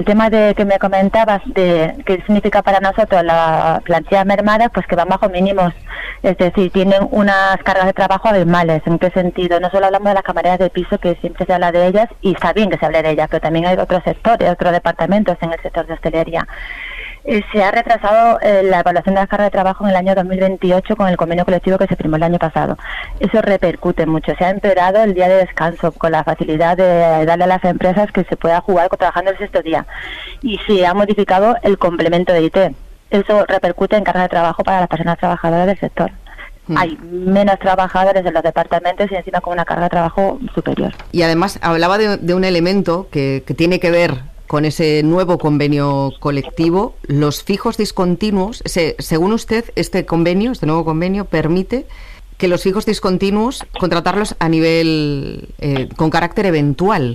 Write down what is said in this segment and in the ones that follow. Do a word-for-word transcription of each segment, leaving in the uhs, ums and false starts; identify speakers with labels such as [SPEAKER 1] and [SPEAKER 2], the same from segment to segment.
[SPEAKER 1] El tema de que me comentabas de qué significa para nosotros la plantilla mermada, pues que van bajo mínimos, es decir, tienen unas cargas de trabajo abismales. ¿En qué sentido? No solo hablamos de las camareras de piso, que siempre se habla de ellas, y está bien que se hable de ellas, pero también hay otros sectores, otros departamentos en el sector de hostelería. Eh, se ha retrasado eh, la evaluación de las cargas de trabajo en el año dos mil veintiocho con el convenio colectivo que se firmó el año pasado. Eso repercute mucho. Se ha empeorado el día de descanso con la facilidad de darle a las empresas que se pueda jugar trabajando el sexto día. Y se ha modificado el complemento de I T. Eso repercute en cargas de trabajo para las personas trabajadoras del sector. Mm. Hay menos trabajadores en los departamentos y encima con una carga de trabajo superior.
[SPEAKER 2] Y además hablaba de, de un elemento que, que tiene que ver con ese nuevo convenio colectivo, los fijos discontinuos. Se, según usted, este convenio, este nuevo convenio, permite que los fijos discontinuos contratarlos a nivel, eh, con carácter eventual.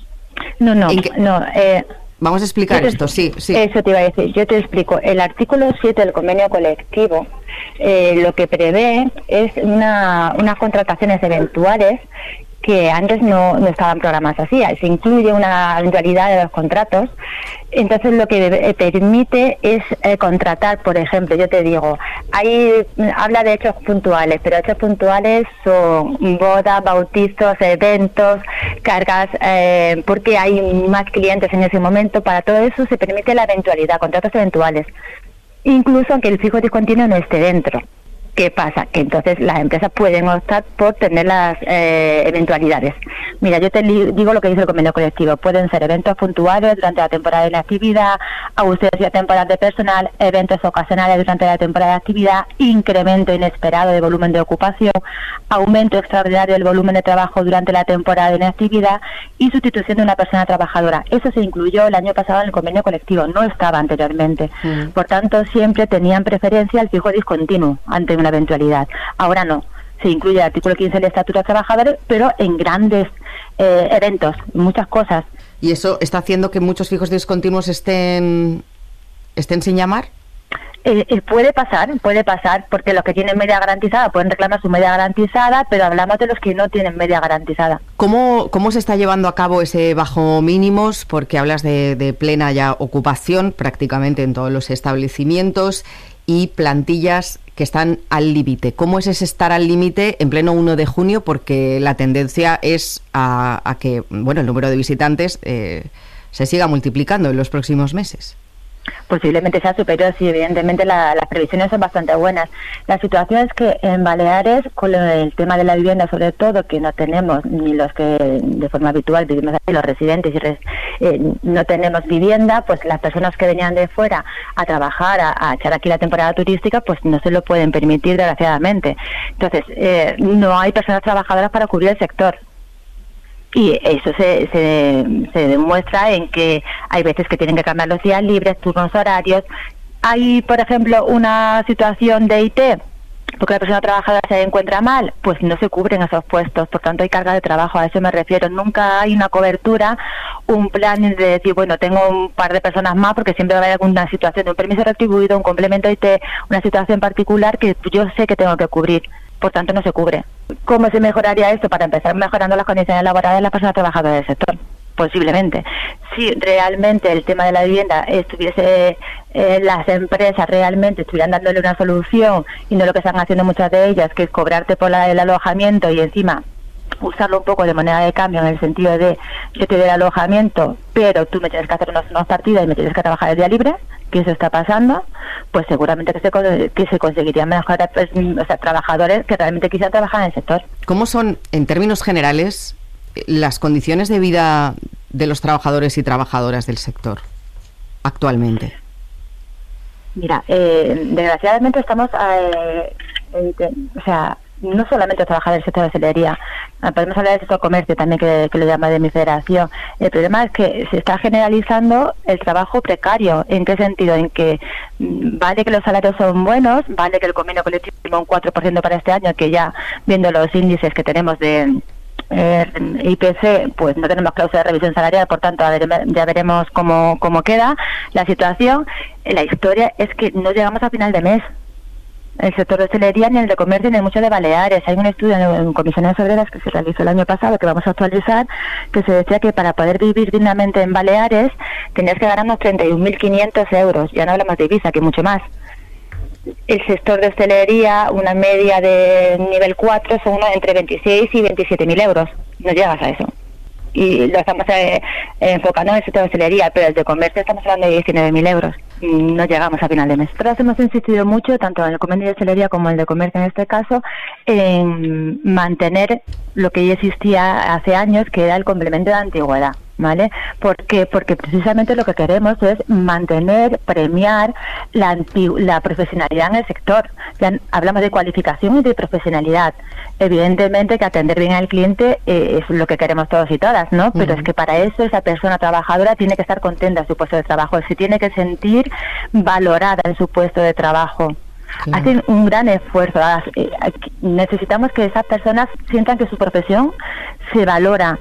[SPEAKER 1] No, no,
[SPEAKER 2] que,
[SPEAKER 1] no. Eh,
[SPEAKER 2] vamos a explicar
[SPEAKER 1] te,
[SPEAKER 2] esto, sí, sí.
[SPEAKER 1] Eso te iba a decir, yo te explico. El artículo siete del convenio colectivo eh, lo que prevé es una, unas contrataciones eventuales que antes no, no estaban programadas así. Se incluye una eventualidad de los contratos. Entonces lo que eh, permite es eh, contratar, por ejemplo, yo te digo, hay habla de hechos puntuales, pero hechos puntuales son bodas, bautizos, eventos, cargas, eh, porque hay más clientes en ese momento. Para todo eso se permite la eventualidad, contratos eventuales, incluso aunque el fijo discontinuo no esté dentro. ¿Qué pasa? Que entonces las empresas pueden optar por tener las eh, eventualidades. Mira, yo te li- digo lo que dice el convenio colectivo. Pueden ser eventos puntuales durante la temporada de la actividad, ausencia temporal de personal, eventos ocasionales durante la temporada de actividad, incremento inesperado de volumen de ocupación, aumento extraordinario del volumen de trabajo durante la temporada de inactividad y sustitución de una persona trabajadora. Eso se incluyó el año pasado en el convenio colectivo, no estaba anteriormente. Mm. Por tanto, siempre tenían preferencia al fijo discontinuo ante una eventualidad. Ahora no. Se incluye el artículo quince del Estatuto de Trabajadores, pero en grandes eh, eventos, muchas cosas.
[SPEAKER 2] ¿Y eso está haciendo que muchos fijos discontinuos estén, estén sin llamar?
[SPEAKER 1] Eh, eh, puede pasar, puede pasar, porque los que tienen media garantizada pueden reclamar su media garantizada, pero hablamos de los que no tienen media garantizada.
[SPEAKER 2] ¿Cómo, cómo se está llevando a cabo ese bajo mínimos? Porque hablas de, de plena ya ocupación prácticamente en todos los establecimientos y plantillas que están al límite. ¿Cómo es ese estar al límite en pleno uno de junio? Porque la tendencia es a, a que bueno, el número de visitantes eh, se siga multiplicando en los próximos meses.
[SPEAKER 1] Posiblemente sea superior, sí, evidentemente la, las previsiones son bastante buenas. La situación es que en Baleares, con el tema de la vivienda sobre todo, que no tenemos, ni los que de forma habitual vivimos aquí, los residentes, y res, eh, no tenemos vivienda, pues las personas que venían de fuera a trabajar, a, a echar aquí la temporada turística, pues no se lo pueden permitir, desgraciadamente. Entonces, eh, no hay personas trabajadoras para cubrir el sector. Y eso se, se, se demuestra en que hay veces que tienen que cambiar los días libres, turnos horarios. Hay, por ejemplo, una situación de I T, porque la persona trabajadora se encuentra mal, pues no se cubren esos puestos, por tanto hay carga de trabajo, a eso me refiero. Nunca hay una cobertura, un plan de decir, bueno, tengo un par de personas más, porque siempre va a haber alguna situación de un permiso retribuido, un complemento I T, una situación particular que yo sé que tengo que cubrir. Por tanto, no se cubre. ¿Cómo se mejoraría esto? Para empezar, mejorando las condiciones laborales de las personas trabajadoras del sector. Posiblemente. Si realmente el tema de la vivienda estuviese, eh, las empresas realmente estuvieran dándole una solución y no lo que están haciendo muchas de ellas, que es cobrarte por la, el alojamiento y encima usarlo un poco de moneda de cambio, en el sentido de yo te doy el alojamiento, pero tú me tienes que hacer unos, unos partidos y me tienes que trabajar el día libre, que eso está pasando, pues seguramente que se, que se conseguirían mejorar, pues, o sea, trabajadores que realmente quisieran trabajar en el sector.
[SPEAKER 2] ¿Cómo son, en términos generales, las condiciones de vida de los trabajadores y trabajadoras del sector actualmente?
[SPEAKER 1] Mira, eh, desgraciadamente estamos, eh, eh, o sea, no solamente trabajar en el sector de hostelería, podemos hablar del sector comercio también, que, que lo llama de mi federación. El problema es que se está generalizando el trabajo precario. ¿En qué sentido? En que mmm, vale que los salarios son buenos, vale que el convenio colectivo un cuatro por ciento para este año, que ya viendo los índices que tenemos de eh, I P C, pues no tenemos cláusula de revisión salarial, por tanto ya veremos cómo, cómo queda la situación. La historia es que no llegamos a final de mes. el sector de hostelería, ni el de comercio, ni mucho de Baleares. Hay un estudio en Comisiones Obreras que se realizó el año pasado, que vamos a actualizar, que se decía que para poder vivir dignamente en Baleares tenías que ganar unos treinta y un mil quinientos euros. Ya no hablamos de Ibiza, que mucho más. El sector de hostelería, una media de nivel cuatro, son unos entre veintiséis y veintisiete mil euros. No llegas a eso. Y lo estamos eh, enfocando en el sector de hostelería, pero el de comercio estamos hablando de diecinueve mil euros. No llegamos a final de mes. Pero hemos insistido mucho, tanto en el comercio de hostelería como en el de comercio en este caso, en mantener lo que ya existía hace años, que era el complemento de antigüedad, ¿vale? ¿Por qué? Porque precisamente lo que queremos es mantener, premiar la, anti- la profesionalidad en el sector. Ya hablamos de cualificación y de profesionalidad. Evidentemente que atender bien al cliente eh, es lo que queremos todos y todas, ¿no? Pero uh-huh. es que para eso esa persona trabajadora tiene que estar contenta en su puesto de trabajo, se tiene que sentir valorada en su puesto de trabajo. Claro. Hacen un gran esfuerzo. Necesitamos que esas personas sientan que su profesión se valora.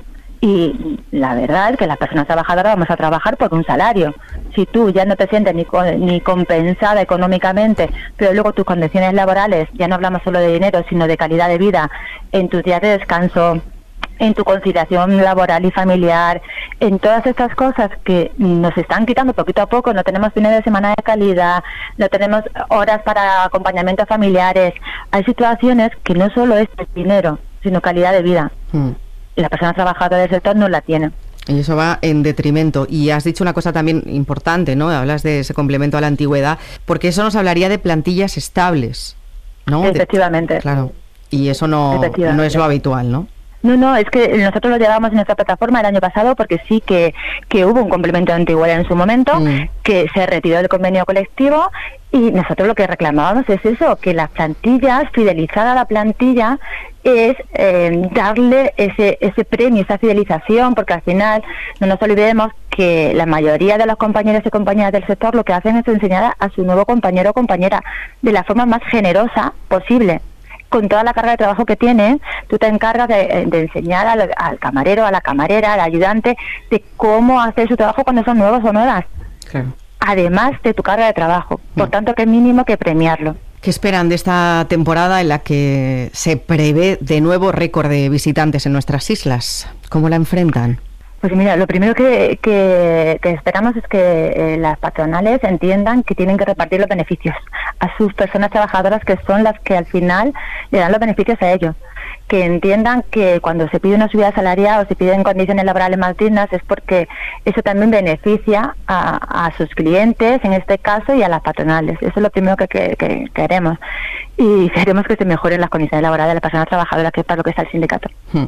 [SPEAKER 1] Y la verdad es que las personas trabajadoras vamos a trabajar por un salario. Si tú ya no te sientes ni, ni compensada económicamente, pero luego tus condiciones laborales, ya no hablamos solo de dinero, sino de calidad de vida, en tus días de descanso, en tu conciliación laboral y familiar, en todas estas cosas que nos están quitando poquito a poco. No tenemos fines de semana de calidad, no tenemos horas para acompañamientos familiares. Hay situaciones que no solo es dinero, sino calidad de vida. Mm. Y la persona trabajadora del sector no la tiene.
[SPEAKER 2] Y eso va en detrimento. Y has dicho una cosa también importante, ¿no? Hablas de ese complemento a la antigüedad, porque eso nos hablaría de plantillas estables, ¿no?
[SPEAKER 1] Efectivamente.
[SPEAKER 2] De, claro. Y eso no, no es lo habitual, ¿no?
[SPEAKER 1] No, no, es que nosotros lo llevábamos en nuestra plataforma el año pasado porque sí que, que hubo un complemento de antigüedad en su momento, mm. que se retiró del convenio colectivo, y nosotros lo que reclamábamos es eso, que las plantillas, fidelizar a la plantilla es eh, darle ese ese premio, esa fidelización, porque al final no nos olvidemos que la mayoría de los compañeros y compañeras del sector lo que hacen es enseñar a su nuevo compañero o compañera de la forma más generosa posible. Con toda la carga de trabajo que tiene, tú te encargas de, de enseñar al, al camarero, a la camarera, al ayudante, de cómo hacer su trabajo cuando son nuevos o nuevas. Claro. Además de tu carga de trabajo. Por mm. tanto, que es mínimo que premiarlo.
[SPEAKER 2] ¿Qué esperan de esta temporada en la que se prevé de nuevo récord de visitantes en nuestras islas? ¿Cómo la enfrentan?
[SPEAKER 1] Pues mira, lo primero que, que, que esperamos es que eh, las patronales entiendan que tienen que repartir los beneficios a sus personas trabajadoras, que son las que al final le dan los beneficios a ellos. Que entiendan que cuando se pide una subida salarial o se piden condiciones laborales más dignas es porque eso también beneficia a, a sus clientes, en este caso, y a las patronales. Eso es lo primero que, que, que queremos. Y queremos que se mejoren las condiciones laborales de las personas trabajadoras, que es para lo que está el sindicato.
[SPEAKER 2] Hmm.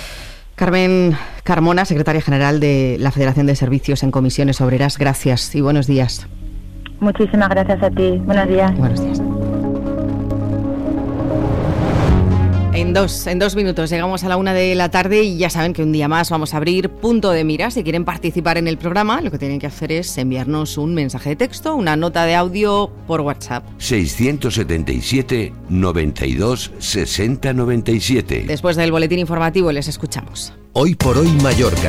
[SPEAKER 2] Carmen Carmona, secretaria general de la Federación de Servicios en Comisiones Obreras, gracias y buenos días.
[SPEAKER 1] Muchísimas gracias a ti. Buenos días.
[SPEAKER 2] Buenos días. En dos, en dos minutos llegamos a la una de la tarde y ya saben que un día más vamos a abrir Punto de Mira. Si quieren participar en el programa, lo que tienen que hacer es enviarnos un mensaje de texto, una nota de audio por WhatsApp.
[SPEAKER 3] seiscientos setenta y siete, noventa y dos, sesenta, noventa y siete.
[SPEAKER 2] Después del boletín informativo les escuchamos.
[SPEAKER 3] Hoy por hoy Mallorca.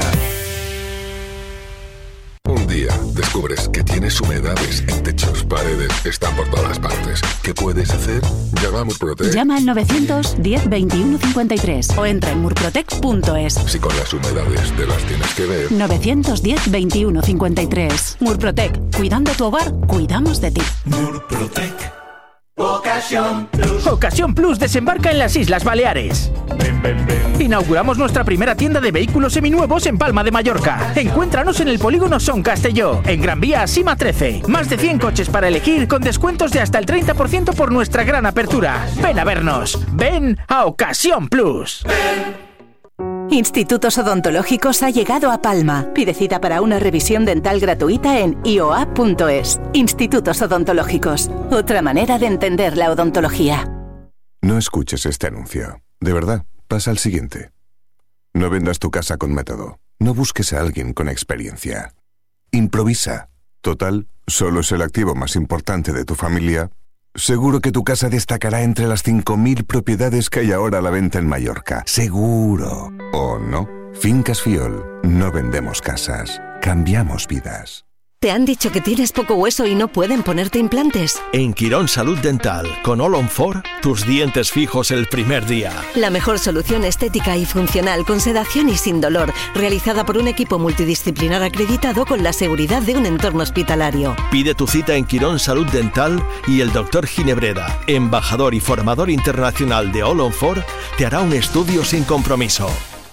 [SPEAKER 4] Un día descubres que tienes humedades en techos, paredes, están por todas partes. ¿Qué puedes hacer? Llama a Murprotec.
[SPEAKER 5] Llama al novecientos diez veintiuno cincuenta y tres o entra en murprotec punto es.
[SPEAKER 4] Si con las humedades te las tienes que ver.
[SPEAKER 5] novecientos diez veintiuno cincuenta y tres. Murprotec. Cuidando tu hogar, cuidamos de ti.
[SPEAKER 6] Murprotec. Ocasión Plus. Ocasión Plus desembarca en las Islas Baleares. Ven, ven, ven. Inauguramos nuestra primera tienda de vehículos seminuevos en Palma de Mallorca. Encuéntranos en el polígono Son Castelló, en Gran Vía Sima trece. Más de cien coches para elegir con descuentos de hasta el treinta por ciento por nuestra gran apertura. Ven a vernos. Ven a Ocasión Plus. Ven.
[SPEAKER 5] Institutos Odontológicos ha llegado a Palma. Pide cita para una revisión dental gratuita en i o a punto es. Institutos Odontológicos. Otra manera de entender la odontología.
[SPEAKER 4] No escuches este anuncio. De verdad, pasa al siguiente. No vendas tu casa con método. No busques a alguien con experiencia. Improvisa. Total, solo es el activo más importante de tu familia. Seguro que tu casa destacará entre las cinco mil propiedades que hay ahora a la venta en Mallorca. Seguro. ¿O no? Fincas Fiol. No vendemos casas. Cambiamos vidas.
[SPEAKER 7] ¿Te han dicho que tienes poco hueso y no pueden ponerte implantes?
[SPEAKER 8] En Quirón Salud Dental, con All on Four, tus dientes fijos el primer día.
[SPEAKER 7] La mejor solución estética y funcional, con sedación y sin dolor, realizada por un equipo multidisciplinar acreditado con la seguridad de un entorno hospitalario.
[SPEAKER 8] Pide tu cita en Quirón Salud Dental y el doctor Ginebreda, embajador y formador internacional de All on Four, te hará un estudio sin compromiso.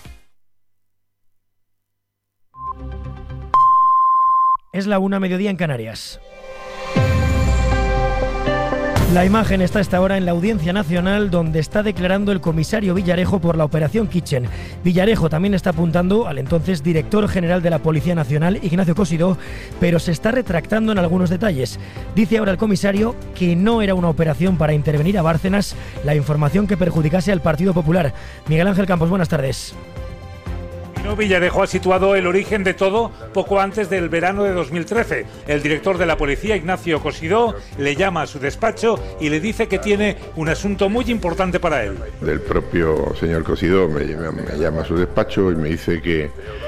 [SPEAKER 9] Es la una, mediodía en Canarias. La imagen está a esta hora en la Audiencia Nacional, donde está declarando el comisario Villarejo por la Operación Kitchen. Villarejo también está apuntando al entonces director general de la Policía Nacional, Ignacio Cosidó, pero se está retractando en algunos detalles. Dice ahora el comisario que no era una operación para intervenir a Bárcenas la información que perjudicase al Partido Popular. Miguel Ángel Campos, buenas tardes.
[SPEAKER 10] Villarejo ha situado el origen de todo poco antes del verano de dos mil trece. El director de la policía, Ignacio Cosidó, le llama a su despacho y le dice que tiene un asunto muy importante para él.
[SPEAKER 11] El propio señor Cosidó me, me llama a su despacho y me dice que,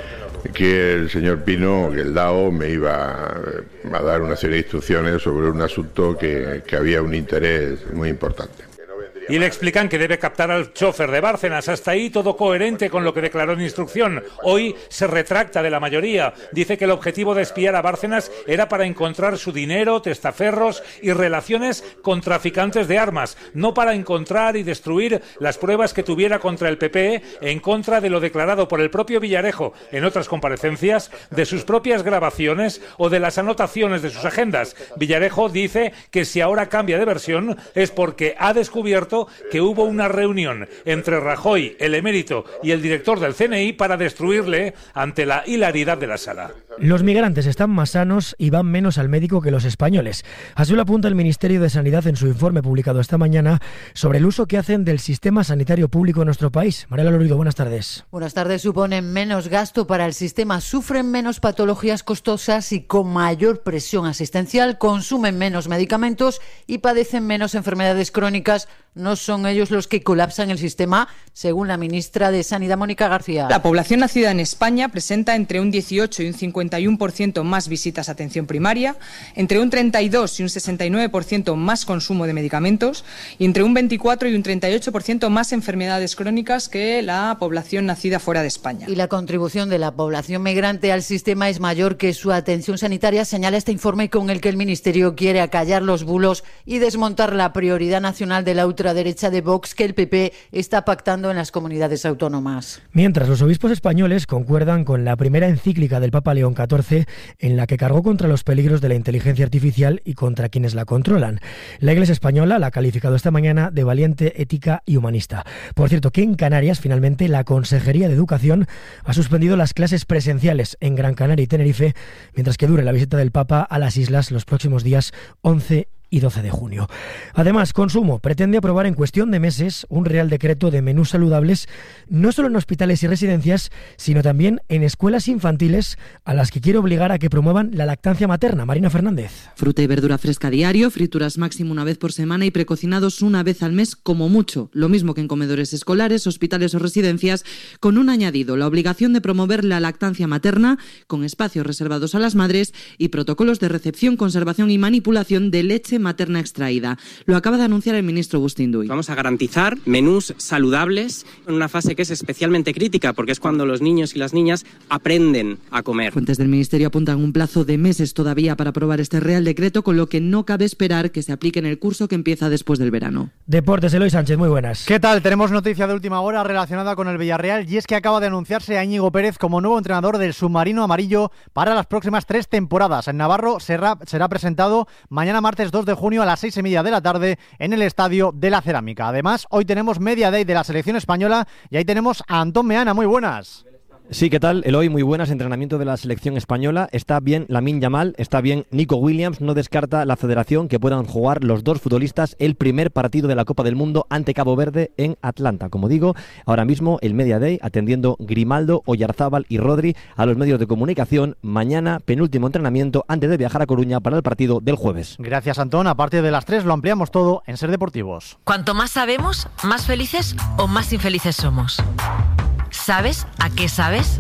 [SPEAKER 11] que el señor Pino, que el D A O, me iba a dar una serie de instrucciones sobre un asunto que, que había un interés muy importante.
[SPEAKER 10] Y le explican que debe captar al chofer de Bárcenas. Hasta ahí todo coherente con lo que declaró en instrucción. Hoy se retracta de la mayoría. Dice que el objetivo de espiar a Bárcenas era para encontrar su dinero, testaferros y relaciones con traficantes de armas, no para encontrar y destruir las pruebas que tuviera contra el P P, en contra de lo declarado por el propio Villarejo en otras comparecencias, de sus propias grabaciones o de las anotaciones de sus agendas. Villarejo dice que si ahora cambia de versión es porque ha descubierto que hubo una reunión entre Rajoy, el emérito y el director del C N I para destruirle ante la hilaridad de la sala.
[SPEAKER 9] Los migrantes están más sanos y van menos al médico que los españoles. Así lo apunta el Ministerio de Sanidad en su informe publicado esta mañana sobre el uso que hacen del sistema sanitario público en nuestro país. Mariela Lorido, buenas tardes.
[SPEAKER 12] Buenas tardes. Suponen menos gasto para el sistema, sufren menos patologías costosas y con mayor presión asistencial, consumen menos medicamentos y padecen menos enfermedades crónicas. No son ellos los que colapsan el sistema, según la ministra de Sanidad, Mónica García.
[SPEAKER 13] La población nacida en España presenta entre un dieciocho y un cincuenta y uno por ciento más visitas a atención primaria, entre un treinta y dos y un sesenta y nueve por ciento más consumo de medicamentos y entre un veinticuatro y un treinta y ocho por ciento más enfermedades crónicas que la población nacida fuera de España.
[SPEAKER 12] Y la contribución de la población migrante al sistema es mayor que su atención sanitaria, señala este informe con el que el Ministerio quiere acallar los bulos y desmontar la prioridad nacional de la ultraderecha de Vox que el P P está pactando en las comunidades autónomas.
[SPEAKER 9] Mientras los obispos españoles concuerdan con la primera encíclica del Papa León catorce, en la que cargó contra los peligros de la inteligencia artificial y contra quienes la controlan. La Iglesia española la ha calificado esta mañana de valiente, ética y humanista. Por cierto, que en Canarias, finalmente, la Consejería de Educación ha suspendido las clases presenciales en Gran Canaria y Tenerife, mientras que dure la visita del Papa a las islas los próximos días once y doce de junio. Además, Consumo pretende aprobar en cuestión de meses un Real Decreto de menús saludables, no solo en hospitales y residencias, sino también en escuelas infantiles, a las que quiere obligar a que promuevan la lactancia materna. Marina Fernández.
[SPEAKER 14] Fruta y verdura fresca diario, frituras máximo una vez por semana y precocinados una vez al mes como mucho, lo mismo que en comedores escolares, hospitales o residencias, con un añadido, la obligación de promover la lactancia materna, con espacios reservados a las madres y protocolos de recepción, conservación y manipulación de leche materna extraída. Lo acaba de anunciar el ministro Bustinduy.
[SPEAKER 15] Vamos a garantizar menús saludables en una fase que es especialmente crítica, porque es cuando los niños y las niñas aprenden a comer.
[SPEAKER 14] Fuentes del ministerio apuntan un plazo de meses todavía para aprobar este Real Decreto, con lo que no cabe esperar que se aplique en el curso que empieza después del verano.
[SPEAKER 9] Deportes, Eloy Sánchez, muy buenas.
[SPEAKER 16] ¿Qué tal? Tenemos noticia de última hora relacionada con el Villarreal, y es que acaba de anunciarse a Íñigo Pérez como nuevo entrenador del submarino amarillo para las próximas tres temporadas. En Navarro será, será presentado mañana martes dos de junio a las seis y media de la tarde en el Estadio de la Cerámica. Además, hoy tenemos Media Day de la selección española y ahí tenemos a Antón Meana. Muy buenas.
[SPEAKER 17] Sí, ¿qué tal? Eloy, muy buenas. Entrenamiento de la selección española. Está bien Lamine Yamal, está bien Nico Williams. No descarta la federación que puedan jugar los dos futbolistas el primer partido de la Copa del Mundo ante Cabo Verde en Atlanta. Como digo, ahora mismo el Media Day atendiendo Grimaldo, Oyarzábal y Rodri a los medios de comunicación. Mañana, penúltimo entrenamiento antes de viajar a Coruña para el partido del jueves.
[SPEAKER 16] Gracias, Antón. A partir de las tres lo ampliamos todo en Ser Deportivos.
[SPEAKER 18] Cuanto más sabemos, más felices o más infelices somos. ¿Sabes a qué sabes?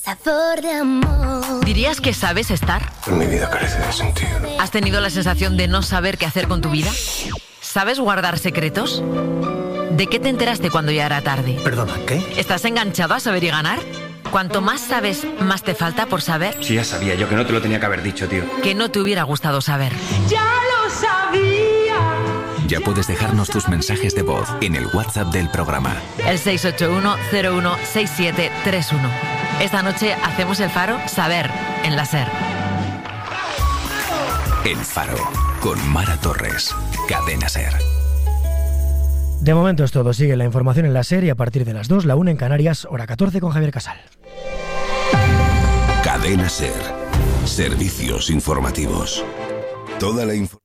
[SPEAKER 18] Cazador de amor.
[SPEAKER 19] ¿Dirías que sabes estar?
[SPEAKER 20] Mi vida carece de sentido.
[SPEAKER 19] ¿Has tenido la sensación de no saber qué hacer con tu vida? ¿Sabes guardar secretos? ¿De qué te enteraste cuando ya era tarde?
[SPEAKER 20] ¿Perdona, qué?
[SPEAKER 19] ¿Estás enganchado a saber y ganar? Cuanto más sabes, más te falta por saber.
[SPEAKER 20] Sí, ya sabía yo que no te lo tenía que haber dicho, tío.
[SPEAKER 19] Que no te hubiera gustado saber.
[SPEAKER 21] ¡Ya lo sabía!
[SPEAKER 22] Ya puedes dejarnos tus mensajes de voz en el WhatsApp del programa.
[SPEAKER 19] El seis ocho uno cero uno seis siete tres uno. Esta noche hacemos el Faro Saber en la SER.
[SPEAKER 22] El Faro, con Mara Torres. Cadena SER.
[SPEAKER 9] De momento es todo. Sigue la información en la SER y a partir de las dos, la una en Canarias, hora catorce con Javier Casal.
[SPEAKER 3] Cadena SER. Servicios informativos. Toda la información.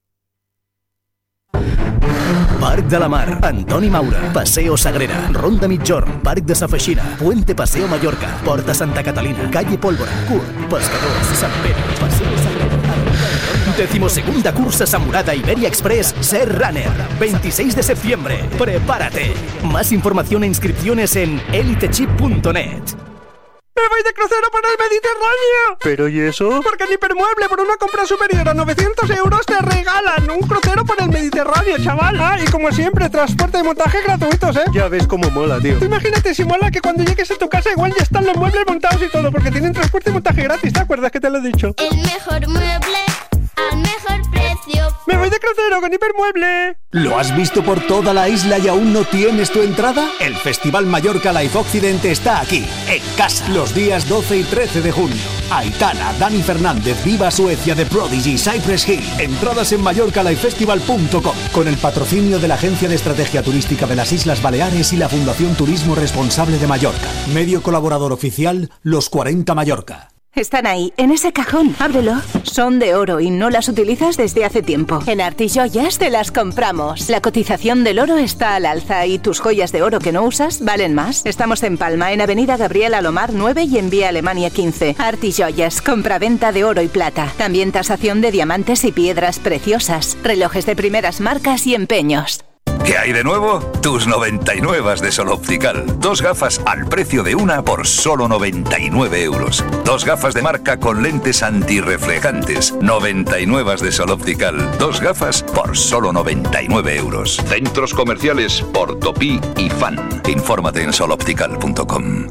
[SPEAKER 23] Parc de la Mar, Antoni Maura, Paseo Sagrera, Ronda Migjorn, Parc de Sa Feixina, Puente Paseo Mallorca, Porta Santa Catalina, Calle Pólvora, Curt, Pescadors, Sant Pere, Paseo Sagrera. Decimosegunda cursa Samurada Iberia Express Ser Runner, veintiséis de septiembre. Prepárate. Más información e inscripciones en elitechip punto net.
[SPEAKER 24] ¡Me voy de crucero por el Mediterráneo!
[SPEAKER 23] ¿Pero y eso?
[SPEAKER 24] Porque en Hipermueble, por una compra superior a novecientos euros, te regalan un crucero por el Mediterráneo, chaval. Ah, y como siempre, transporte y montaje gratuitos, ¿eh?
[SPEAKER 23] Ya ves cómo mola, tío.
[SPEAKER 24] Imagínate si mola que cuando llegues a tu casa igual ya están los muebles montados y todo, porque tienen transporte y montaje gratis, ¿te acuerdas que te lo he dicho?
[SPEAKER 18] El mejor mueble al mejor precio.
[SPEAKER 24] ¡Me voy de crucero con Hipermueble!
[SPEAKER 25] ¿Lo has visto por toda la isla y aún no tienes tu entrada? El Festival Mallorca Life Occidente está aquí, en casa, los días doce y trece de junio. Aitana, Dani Fernández, Viva Suecia, The Prodigy, Cypress Hill. Entradas en mallorca life festival punto com. Con el patrocinio de la Agencia de Estrategia Turística de las Islas Baleares y la Fundación Turismo Responsable de Mallorca. Medio colaborador oficial, Los cuarenta Mallorca.
[SPEAKER 5] Están ahí, en ese cajón. Ábrelo. Son de oro y no las utilizas desde hace tiempo. En Artijoyas te las compramos. La cotización del oro está al alza y tus joyas de oro que no usas valen más. Estamos en Palma, en Avenida Gabriel Alomar nueve y en Vía Alemania quince. Artijoyas, compraventa de oro y plata. También tasación de diamantes y piedras preciosas. Relojes de primeras marcas y empeños.
[SPEAKER 26] ¿Qué hay de nuevo? Tus noventa y nueve de Sol Optical. Dos gafas al precio de una por solo noventa y nueve euros. Dos gafas de marca con lentes antirreflejantes. noventa y nueve de Sol Optical. Dos gafas por solo noventa y nueve euros. Centros comerciales Portopí y Fan. Infórmate en sol optical punto com.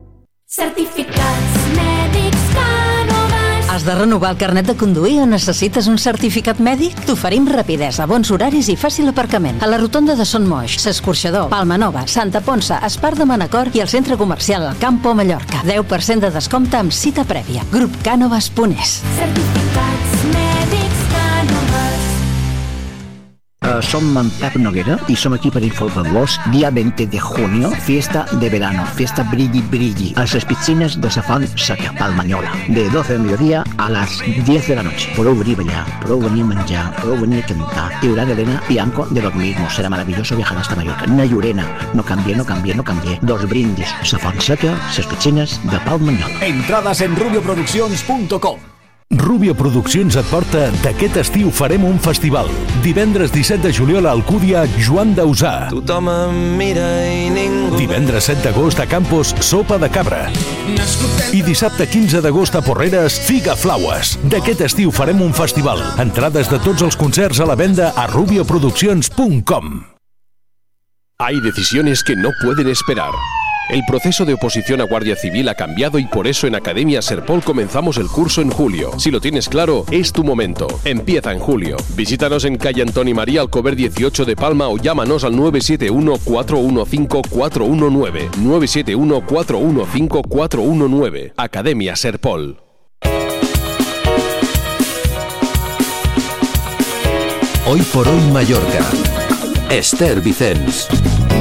[SPEAKER 18] Certificats mèdics Canovas.
[SPEAKER 27] Has de renovar el carnet de conduir o necessites un certificat mèdic? T'oferim rapidesa, bons horaris i fàcil aparcament. A la rotonda de Son Moix, S'Escorxador, Palma Nova, Santa Ponça, Espar de Manacor i el centre comercial El Campo Mallorca. deu per cent de descompte amb cita prèvia. grup canovas punt es.
[SPEAKER 18] Certificats mèdics Canovas.
[SPEAKER 28] Uh, som en Pep Noguera y somos aquí para informar-vos. Día veinte de junio, fiesta de verano, fiesta Brilli Brilli, a las piscinas de Safán Seca, Palmanyola, de doce del mediodía a las diez de la noche. Podeu venir a ballar, podeu venir a menjar, podeu venir a cantar. Y Urán Elena y Anco de los mismos. Será maravilloso viajar hasta Mallorca. Una Llurena, no cambié, no cambié, no cambié. Dos brindis, Safán Seca, las piscinas de Palmanyola.
[SPEAKER 25] Entrades en rubio produccions punto com.
[SPEAKER 29] Rubio Produccions et porta d'aquest estiu farem un festival. Divendres disset de juliol a Alcúdia, Joan Dausà.
[SPEAKER 30] Tothom em mira i ningú...
[SPEAKER 29] Divendres set d'agost a Campos, Sopa de Cabra. I dissabte quinze d'agost a Porreres, Figa Flaues. D'aquest estiu farem un festival. Entrades de tots els concerts a la venda a rubio produccions punt com.
[SPEAKER 31] Hay decisiones que no pueden esperar. El proceso de oposición a Guardia Civil ha cambiado y por eso en Academia Serpol comenzamos el curso en julio. Si lo tienes claro, es tu momento. Empieza en julio. Visítanos en calle Antoni María Alcover dieciocho de Palma o llámanos al nueve siete uno cuatro uno cinco cuatro uno nueve. nueve siete uno cuatro uno cinco cuatro uno nueve. Academia Serpol.
[SPEAKER 3] Hoy por hoy Mallorca. Esther Vicens.